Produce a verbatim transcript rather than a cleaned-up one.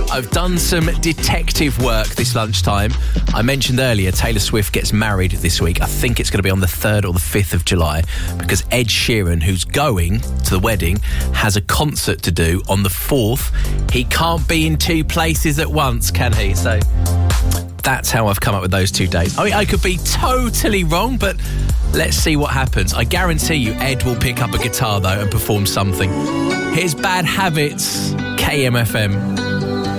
I've done some detective work this lunchtime. I mentioned earlier Taylor Swift gets married this week. I think it's going to be on the third or the fifth of July because Ed Sheeran, who's going to the wedding, has a concert to do on the fourth. He can't be in two places at once, can he? So that's how I've come up with those two dates. I mean, I could be totally wrong, but let's see what happens. I guarantee you Ed will pick up a guitar, though, and perform something. Here's Bad Habits, K M F M.